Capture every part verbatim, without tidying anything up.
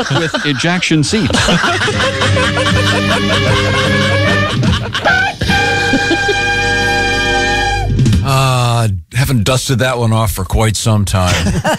with ejection seats. Uh, haven't dusted that one off for quite some time.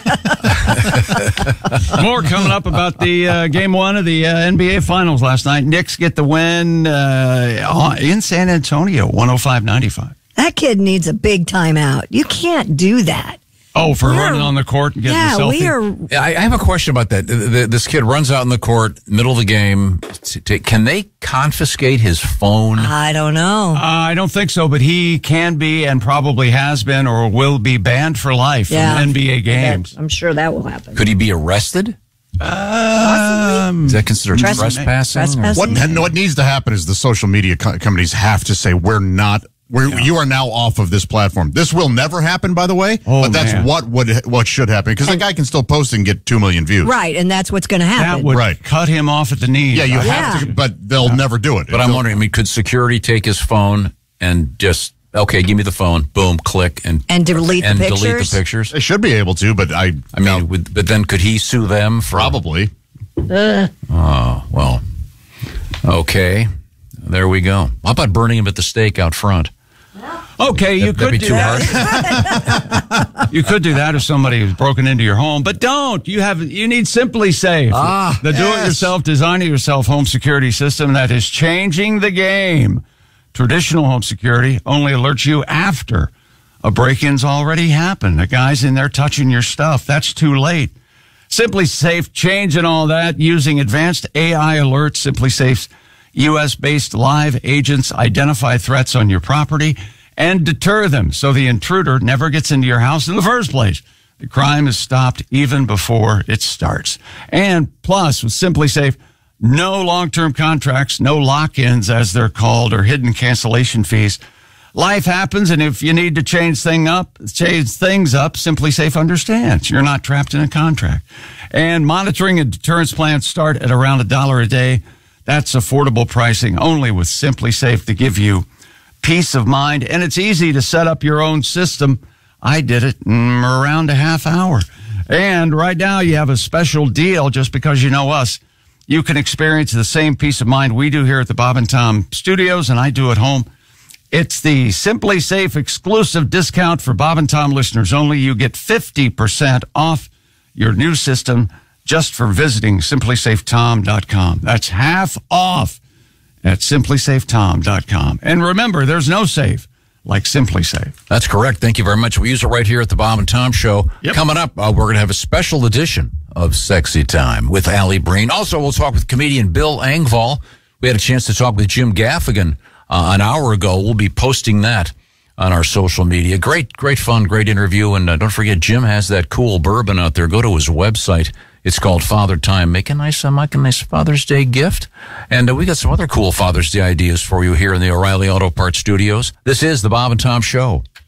More coming up about the uh, game one of the uh, N B A Finals last night. Knicks get the win uh, in San Antonio, one oh five ninety-five. That kid needs a big timeout. You can't do that. Oh, for We're, running on the court and getting yeah, a selfie? we are. I, I have a question about that. The, the, this kid runs out in the court, middle of the game. Can they confiscate his phone? I don't know. Uh, I don't think so, but he can be and probably has been or will be banned for life Yeah. from N B A games. I'm sure that will happen. Could he be arrested? Um, Is that considered Tres- trespassing? trespassing? What, what needs to happen is the social media co- companies have to say, we're not, we're, Yeah. you are now off of this platform. This will never happen, by the way, Oh, but that's man. what would what should happen, because the guy can still post and get two million views. Right, and that's what's going to happen. that would Right. cut him off at the knees. Yeah, you Yeah. have to, but they'll never do it. But I'm wondering, I mean, could security take his phone and just, okay, give me the phone, boom, click, and And delete the and delete pictures? the pictures? They should be able to, but I, I mean, would, but then could he sue them for? probably. Oh, well, okay. There we go. How about burning him at the stake out front? Okay, you That'd could be do too that. You could do that if somebody has broken into your home, but don't. You have you need Simply Safe, Ah, the do-it-yourself, design-it-yourself home security system that is changing the game. Traditional home security only alerts you after a break-in's already happened. The guy's in there touching your stuff. That's too late. Simply Safe changing all that using advanced A I alerts. Simply Safe's U S-based live agents identify threats on your property and deter them so the intruder never gets into your house in the first place. The crime is stopped even before it starts. And plus, with Simply Safe, no long-term contracts, no lock-ins as they're called, or hidden cancellation fees. Life happens, and if you need to change thing up, change things up, Simply Safe understands. You're not trapped in a contract. And monitoring and deterrence plans start at around a dollar a day. That's affordable pricing only with Simply Safe to give you peace of mind. And it's easy to set up your own system. I did it in around a half hour. And right now you have a special deal just because you know us. You can experience the same peace of mind we do here at the Bob and Tom Studios, and I do at home. It's the Simply Safe exclusive discount for Bob and Tom listeners only. You get fifty percent off your new system just for visiting simply safe tom dot com. That's half off at simply safe tom dot com. And remember, there's no safe like Simply Safe. That's correct. Thank you very much. We use it right here at the Bob and Tom Show. Yep. Coming up, uh, we're going to have a special edition of Sexy Time with Allie Breen. Also, we'll talk with comedian Bill Engvall. We had a chance to talk with Jim Gaffigan uh, an hour ago. We'll be posting that on our social media. Great, great fun, great interview. And uh, don't forget, Jim has that cool bourbon out there. Go to his website. It's called Father Time. Make a nice, uh, make a nice Father's Day gift. And uh, we got some other cool Father's Day ideas for you here in the O'Reilly Auto Parts Studios. This is the Bob and Tom Show.